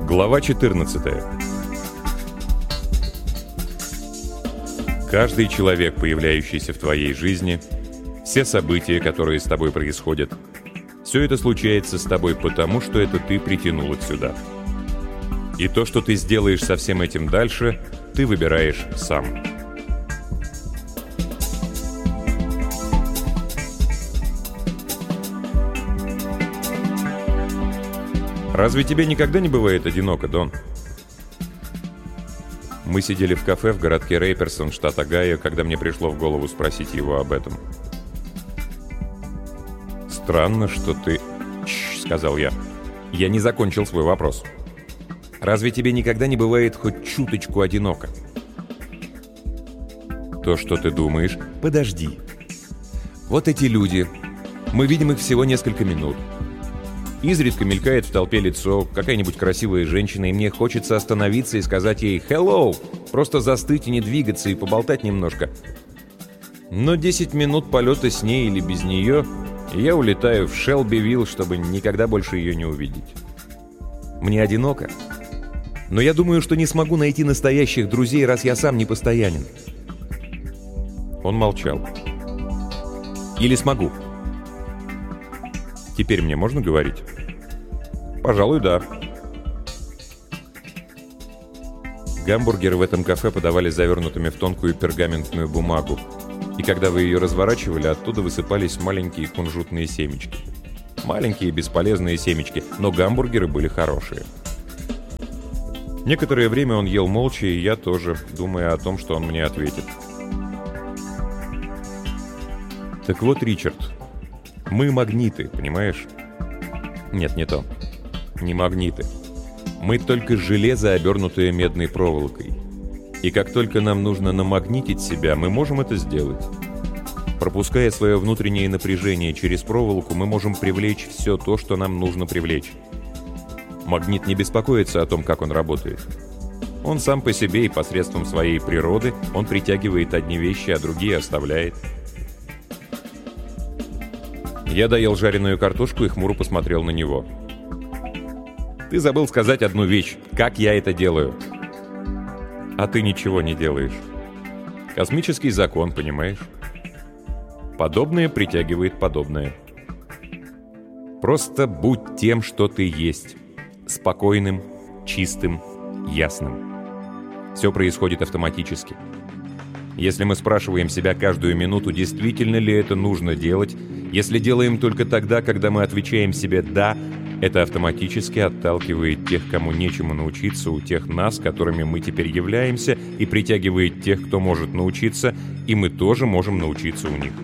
Глава 14. Каждый человек, появляющийся в твоей жизни, все события, которые с тобой происходят, все это случается с тобой потому, что это ты притянул их сюда. И то, что ты сделаешь со всем этим дальше, ты выбираешь сам. Разве тебе никогда не бывает одиноко, Дон? Мы сидели в кафе в городке Рейперсон, штат Огайо, когда мне пришло в голову спросить его об этом. «Странно, что ты...» «Чш», — сказал я. Я не закончил свой вопрос. «Разве тебе никогда не бывает хоть чуточку одиноко?» «То, что ты думаешь...» «Подожди. Вот эти люди. Мы видим их всего несколько минут. Изредка мелькает в толпе лицо, какая-нибудь красивая женщина, и мне хочется остановиться и сказать ей «Hello!», просто застыть и не двигаться, и поболтать немножко. Но 10 минут полета с ней или без нее, и я улетаю в Шелбивилл, чтобы никогда больше ее не увидеть. Мне одиноко. Но я думаю, что не смогу найти настоящих друзей, раз я сам не постоянен». Он молчал. «Или смогу?» «Теперь мне можно говорить?» «Пожалуй, да». Гамбургеры в этом кафе подавали завернутыми в тонкую пергаментную бумагу, и когда вы ее разворачивали, оттуда высыпались маленькие кунжутные семечки. Маленькие бесполезные семечки, но гамбургеры были хорошие. Некоторое время он ел молча, и я тоже, думая о том, что он мне ответит. «Так вот, Ричард, мы магниты, понимаешь?» «Нет, не то. Не магниты. Мы только железо, обернутое медной проволокой. И как только нам нужно намагнитить себя, мы можем это сделать. Пропуская свое внутреннее напряжение через проволоку, мы можем привлечь все то, что нам нужно привлечь. Магнит не беспокоится о том, как он работает. Он сам по себе и посредством своей природы, он притягивает одни вещи, а другие оставляет». Я доел жареную картошку и хмуро посмотрел на него. «Ты забыл сказать одну вещь. Как я это делаю?» «А ты ничего не делаешь. Космический закон, понимаешь? Подобное притягивает подобное. Просто будь тем, что ты есть. Спокойным, чистым, ясным. Все происходит автоматически. Если мы спрашиваем себя каждую минуту, действительно ли это нужно делать, если делаем только тогда, когда мы отвечаем себе «да», это автоматически отталкивает тех, кому нечему научиться у тех нас, которыми мы теперь являемся, и притягивает тех, кто может научиться, и мы тоже можем научиться у них.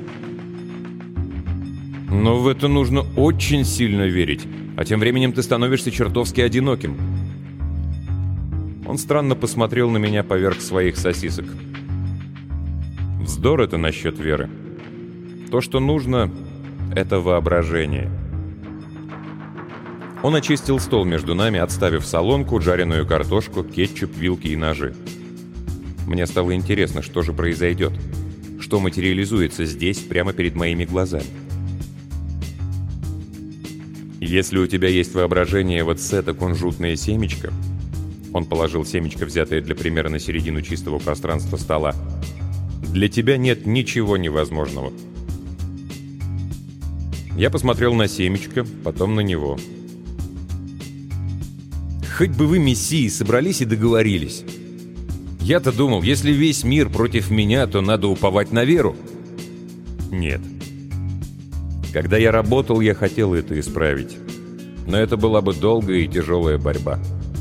Но в это нужно очень сильно верить, а тем временем ты становишься чертовски одиноким. Он странно посмотрел на меня поверх своих сосисок. Вздор это насчет веры. То, что нужно, это воображение. Он очистил стол между нами, отставив солонку, жареную картошку, кетчуп, вилки и ножи. Мне стало интересно, что же произойдет, что материализуется здесь, прямо перед моими глазами. Если у тебя есть воображение вот с это кунжутное семечко, он положил семечко, взятое для примера на середину чистого пространства стола, для тебя нет ничего невозможного. Я посмотрел на семечко, потом на него. Хоть бы вы, мессии, собрались и договорились. Я-то думал, если весь мир против меня, то надо уповать на веру. Нет. Когда я работал, я хотел это исправить. Но это была бы долгая и тяжелая борьба.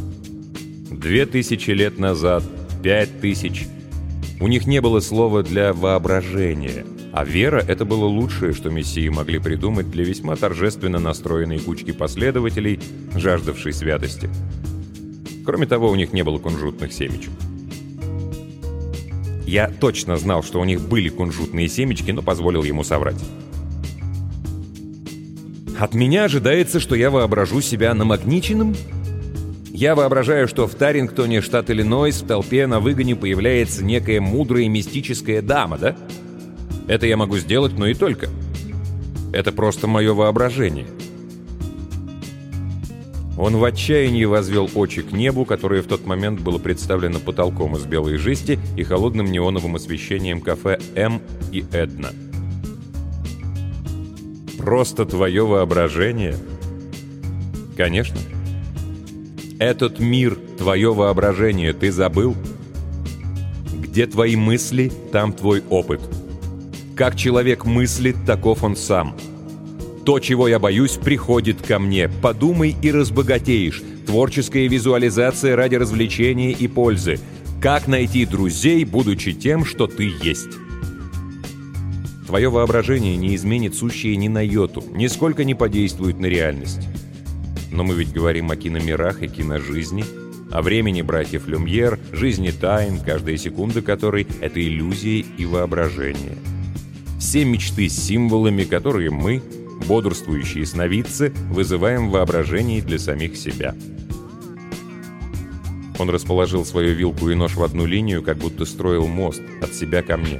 2000 лет назад, 5000. У них не было слова для воображения. А вера — это было лучшее, что мессии могли придумать для весьма торжественно настроенной кучки последователей, жаждавшей святости. Кроме того, у них не было кунжутных семечек. Я точно знал, что у них были кунжутные семечки, но позволил ему соврать. От меня ожидается, что я воображу себя намагниченным? Я воображаю, что в Таррингтоне, штат Иллинойс, в толпе на выгоне появляется некая мудрая мистическая дама, да? Это я могу сделать, но и только. Это просто мое воображение. Он в отчаянии возвел очи к небу, которое в тот момент было представлено потолком из белой жести и холодным неоновым освещением кафе «М» и «Эдна». «Просто твое воображение?» «Конечно. Этот мир — твое воображение, ты забыл? Где твои мысли, там твой опыт. Как человек мыслит, таков он сам. То, чего я боюсь, приходит ко мне. Подумай и разбогатеешь. Творческая визуализация ради развлечения и пользы. Как найти друзей, будучи тем, что ты есть? Твое воображение не изменит сущее ни на йоту, нисколько не подействует на реальность. Но мы ведь говорим о киномирах и киножизни, о времени братьев Люмьер, жизни тайн, каждая секунда которой — это иллюзия и воображение. Все мечты с символами, которые мы, бодрствующие сновидцы, вызываем в воображении для самих себя. Он расположил свою вилку и нож в одну линию, как будто строил мост от себя ко мне.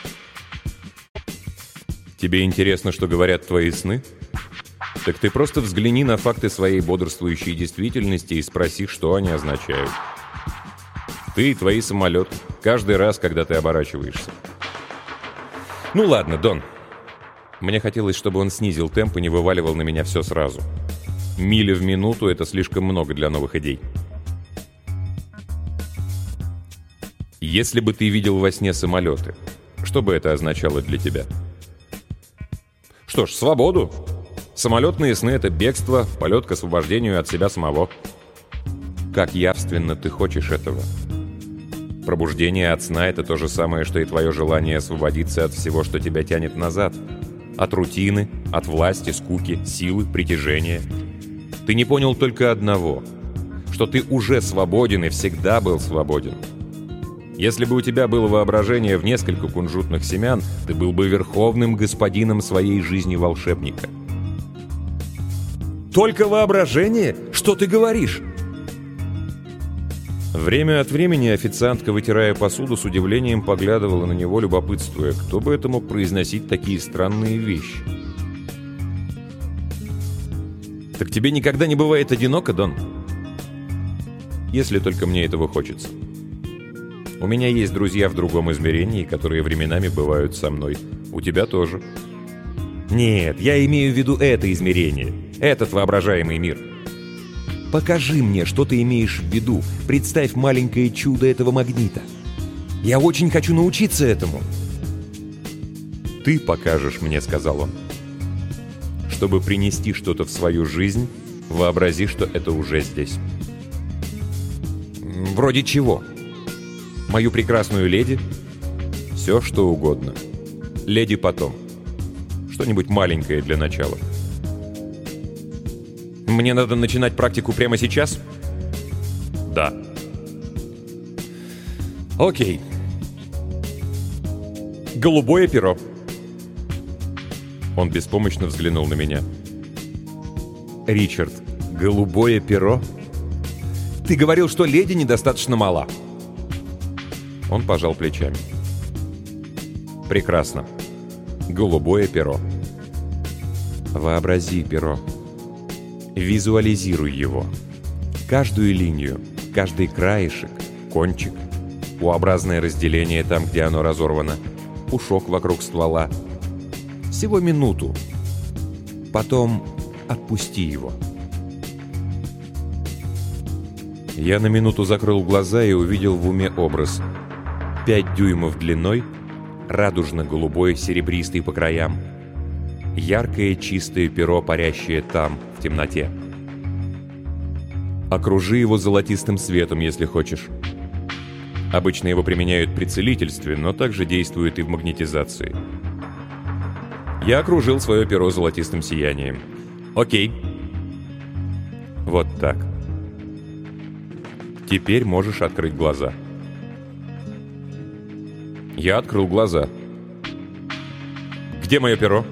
Тебе интересно, что говорят твои сны? Так ты просто взгляни на факты своей бодрствующей действительности и спроси, что они означают. Ты и твои самолеты, каждый раз, когда ты оборачиваешься. Ну ладно, Дон. Мне хотелось, чтобы он снизил темп и не вываливал на меня все сразу. Миля в минуту — это слишком много для новых идей. Если бы ты видел во сне самолеты, что бы это означало для тебя? Что ж, свободу. Самолетные сны — это бегство, полет к освобождению от себя самого. Как явственно ты хочешь этого? Пробуждение от сна — это то же самое, что и твое желание освободиться от всего, что тебя тянет назад. От рутины, от власти, скуки, силы, притяжения. Ты не понял только одного, что ты уже свободен и всегда был свободен. Если бы у тебя было воображение в несколько кунжутных семян, ты был бы верховным господином своей жизни волшебника. Только воображение? Что ты говоришь? Время от времени официантка, вытирая посуду, с удивлением поглядывала на него, любопытствуя, кто бы это мог произносить такие странные вещи. «Так тебе никогда не бывает одиноко, Дон?» «Если только мне этого хочется. У меня есть друзья в другом измерении, которые временами бывают со мной. У тебя тоже». «Нет, я имею в виду это измерение, этот воображаемый мир». «Покажи мне, что ты имеешь в виду. Представь маленькое чудо этого магнита. Я очень хочу научиться этому». «Ты покажешь мне», — сказал он. «Чтобы принести что-то в свою жизнь, вообрази, что это уже здесь». «Вроде чего? Мою прекрасную леди?» «Все, что угодно. Леди потом. Что-нибудь маленькое для начала». «Мне надо начинать практику прямо сейчас?» «Да». «Окей. Голубое перо». Он беспомощно взглянул на меня. «Ричард, голубое перо? Ты говорил, что леди недостаточно мала». Он пожал плечами. «Прекрасно. Голубое перо. Вообрази перо. Визуализируй его. Каждую линию, каждый краешек, кончик, U-образное разделение там, где оно разорвано, пушок вокруг ствола. Всего минуту. Потом отпусти его». Я на минуту закрыл глаза и увидел в уме образ. 5 дюймов длиной, радужно-голубой, серебристый по краям. Яркое чистое перо, парящее там, в темноте. Окружи его золотистым светом, если хочешь. Обычно его применяют при целительстве, но также действует и в магнетизации. Я окружил свое перо золотистым сиянием. Окей. Вот так. Теперь можешь открыть глаза. Я открыл глаза. Где мое перо?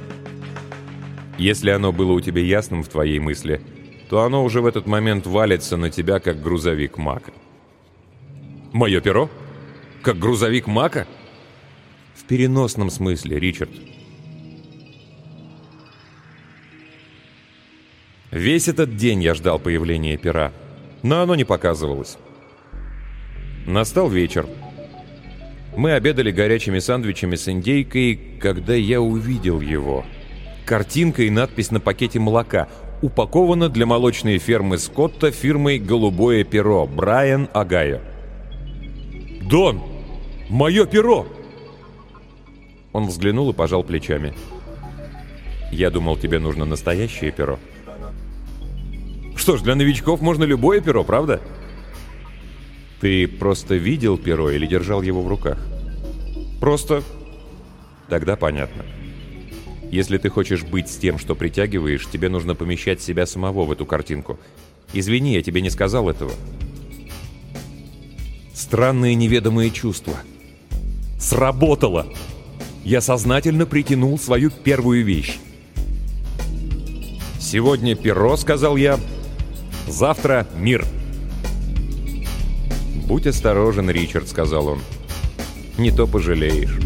Если оно было у тебя ясным в твоей мысли, то оно уже в этот момент валится на тебя, как грузовик Мака. Мое перо? Как грузовик Мака? В переносном смысле, Ричард. Весь этот день я ждал появления пера, но оно не показывалось. Настал вечер. Мы обедали горячими сандвичами с индейкой, когда я увидел его. Картинка и надпись на пакете молока. Упаковано для молочной фермы Скотта фирмой «Голубое перо» Брайан Огайо. «Дон! Мое перо!» Он взглянул и пожал плечами. «Я думал, тебе нужно настоящее перо». «Что ж, для новичков можно любое перо, правда?» «Ты просто видел перо или держал его в руках?» «Просто...» «Тогда понятно. Если ты хочешь быть с тем, что притягиваешь, тебе нужно помещать себя самого в эту картинку. Извини, я тебе не сказал этого». Странные неведомые чувства. Сработало! Я сознательно притянул свою первую вещь. «Сегодня перо», — сказал я, — «завтра мир». «Будь осторожен, Ричард», — сказал он. «Не то пожалеешь».